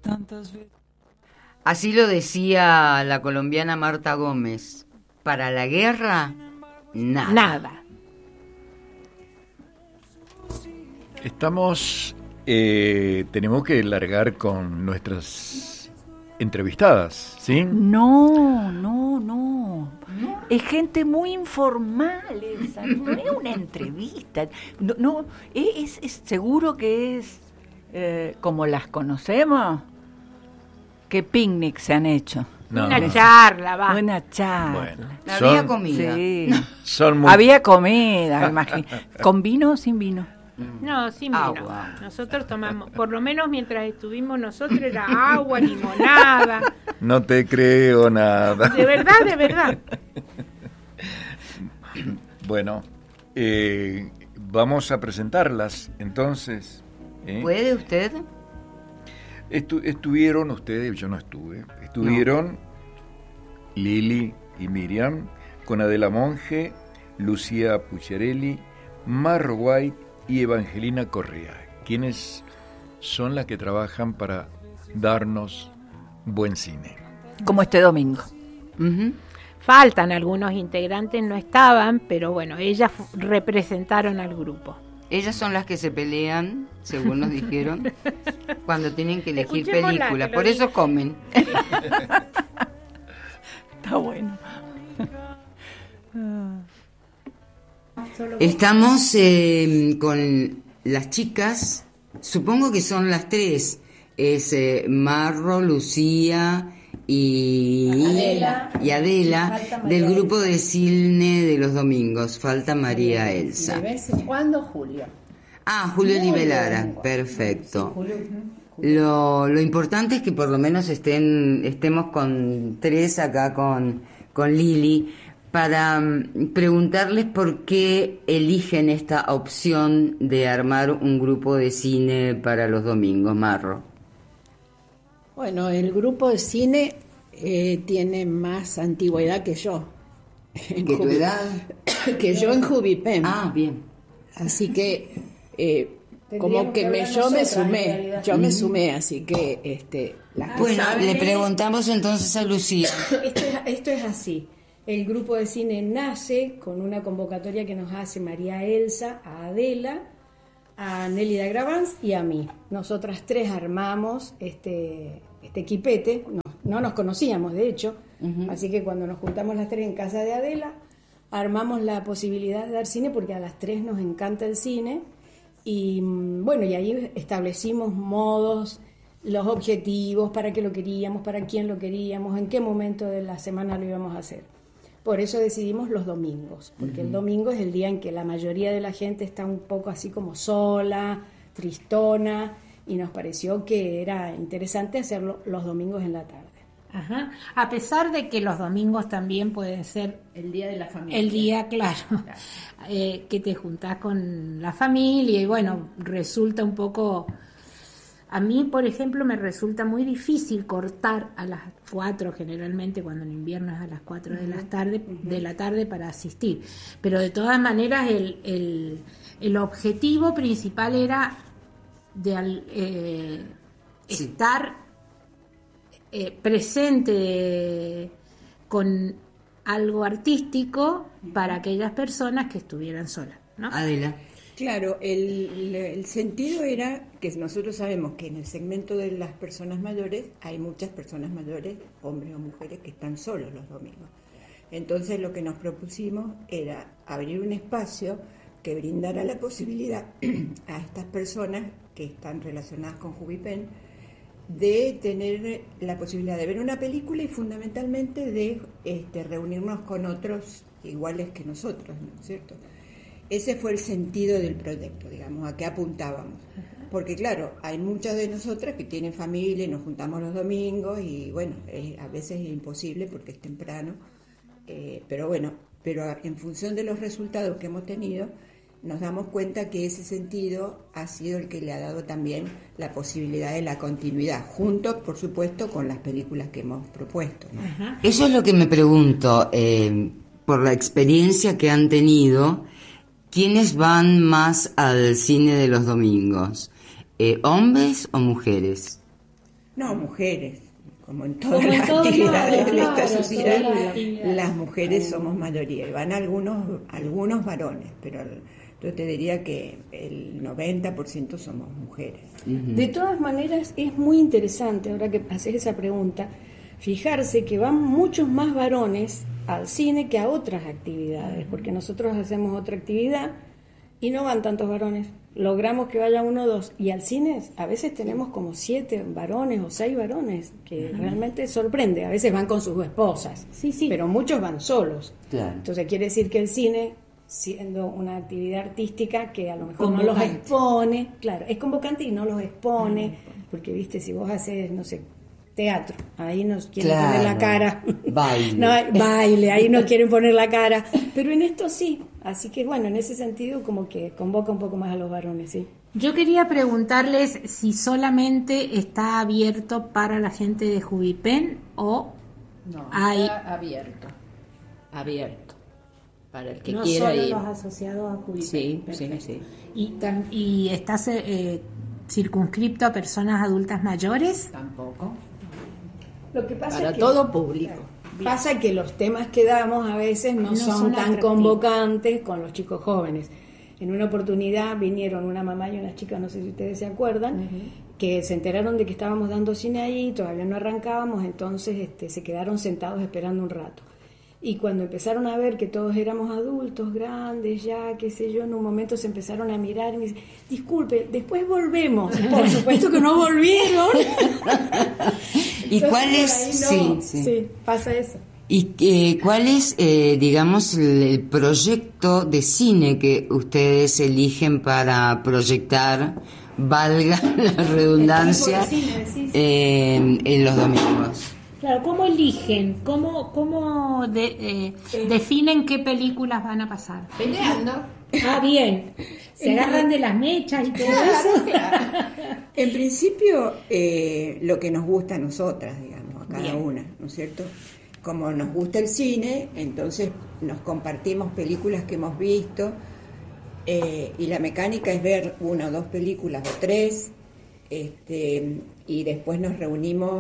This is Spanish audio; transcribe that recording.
Así lo decía la colombiana Marta Gómez. Para la guerra, nada. Estamos, tenemos que largar con nuestras entrevistadas, ¿sí? No. Es gente muy informal esa, no es una entrevista. No, es seguro que es como las conocemos. ¿Qué picnic se han hecho? No. Una charla. Bueno, había comida. Sí. Son muy... Había comida, me imagino. ¿Con vino o sin vino? No, sin vino. Nosotros tomamos, por lo menos mientras estuvimos nosotros, era agua, limonada. No te creo nada. De verdad. Bueno, vamos a presentarlas entonces. ¿Puede usted? Estuvieron ustedes, yo no estuve, estuvieron Lili y Miriam, con Adela Monge, Lucía Pucciarelli, Marro White y Evangelina Correa, quienes son las que trabajan para darnos buen cine. Como este domingo. Uh-huh. Faltan algunos integrantes, no estaban, pero bueno, ellas representaron al grupo. Ellas son las que se pelean, según nos dijeron, cuando tienen que elegir películas. Por eso comen. Está bueno. Estamos con las chicas, supongo que son las tres. Es Marro, Lucía y Adela del grupo de cine de los domingos. Falta María Elsa. ¿De vez en cuando Julio? Julio Libelara, perfecto. Sí, lo importante es que por lo menos estemos con tres acá con Lili para preguntarles por qué eligen esta opción de armar un grupo de cine para los domingos. Marro. Bueno, el grupo de cine tiene más antigüedad que yo. ¿Que tu edad? Que yo en Jubipem. Bien. Así que como que yo me sumé, así que bueno, le preguntamos entonces a Lucía. Esto es así. El grupo de cine nace con una convocatoria que nos hace María Elsa, a Adela, a Nélida Gravans y a mí. Nosotras tres armamos este equipete, no nos conocíamos de hecho, así que cuando nos juntamos las tres en casa de Adela, armamos la posibilidad de dar cine porque a las tres nos encanta el cine y bueno, y ahí establecimos modos, los objetivos, para qué lo queríamos, para quién lo queríamos, en qué momento de la semana lo íbamos a hacer. Por eso decidimos los domingos, porque el domingo es el día en que la mayoría de la gente está un poco así como sola, tristona, y nos pareció que era interesante hacerlo los domingos en la tarde. Ajá. A pesar de que los domingos también pueden ser el día de la familia. El día, claro. Que te juntás con la familia y bueno, resulta un poco... A mí, por ejemplo, me resulta muy difícil cortar a las 4, generalmente cuando en invierno es a las 4 de la tarde para asistir. Pero de todas maneras el objetivo principal era de estar presente con algo artístico para aquellas personas que estuvieran solas, ¿no? Adela. Claro, el sentido era que nosotros sabemos que en el segmento de las personas mayores hay muchas personas mayores, hombres o mujeres, que están solos los domingos. Entonces lo que nos propusimos era abrir un espacio que brindara la posibilidad a estas personas que están relacionadas con Jubipem de tener la posibilidad de ver una película y fundamentalmente de reunirnos con otros iguales que nosotros, ¿no es cierto? Ese fue el sentido del proyecto, digamos, a qué apuntábamos. Porque claro, hay muchas de nosotras que tienen familia y nos juntamos los domingos y bueno, a veces es imposible porque es temprano, pero en función de los resultados que hemos tenido, nos damos cuenta que ese sentido ha sido el que le ha dado también la posibilidad de la continuidad, junto, por supuesto, con las películas que hemos propuesto, ¿no? Eso es lo que me pregunto, por la experiencia que han tenido. ¿Quiénes van más al cine de los domingos? ¿Hombres o mujeres? No, mujeres, como en todas Como en las todos actividades lados, de esta claro, sociedad, todas las actividades. las mujeres somos mayoría, y van algunos varones, pero yo te diría que el 90% somos mujeres. De todas maneras, es muy interesante, ahora que haces esa pregunta, fijarse que van muchos más varones al cine que a otras actividades, porque nosotros hacemos otra actividad y no van tantos varones. Logramos que vaya 1 o 2, y al cine a veces tenemos como 7 varones o 6 varones, que realmente sorprende. A veces van con sus esposas, Sí, sí. pero muchos van solos. Claro. Entonces quiere decir que el cine, siendo una actividad artística que a lo mejor no los Convocante. expone, claro, es convocante y no los expone, porque viste, si vos haces, no sé, teatro, ahí nos quieren Claro. poner la cara, Baile. no, baile, ahí no quieren poner la cara, pero en esto sí, así que bueno, en ese sentido como que convoca un poco más a los varones, sí. Yo quería preguntarles si solamente está abierto para la gente de Jubipen o No, hay está abierto, para el que no quiera solo ir. los asociados a Jubipen. Sí, Perfecto. sí. Y está circunscripto a personas adultas mayores. Tampoco. Lo que pasa Para es que todo público. pasa que los temas que damos a veces no son tan atractivos. convocantes con los chicos jóvenes. En una oportunidad vinieron una mamá y una chica, no sé si ustedes se acuerdan, que se enteraron de que estábamos dando cine ahí, todavía no arrancábamos, entonces se quedaron sentados esperando un rato. Y cuando empezaron a ver que todos éramos adultos, grandes ya, qué sé yo, en un momento se empezaron a mirar y me dicen, disculpe, después volvemos. Por supuesto que no volvieron. ¿Y Entonces, cuál por es? ahí no. Sí, sí. Sí, pasa eso. ¿Y cuál es, digamos, el proyecto de cine que ustedes eligen para proyectar, valga la redundancia, El tipo de cine, decís. en los domingos? Claro, ¿cómo eligen? ¿Cómo definen qué películas van a pasar? Peleando. Ah, bien. Se agarran de las mechas y todo eso. En principio, lo que nos gusta a nosotras, digamos, a cada Bien. una, ¿no es cierto? Como nos gusta el cine, entonces nos compartimos películas que hemos visto, y la mecánica es ver 1 o 2 películas o 3, y después nos reunimos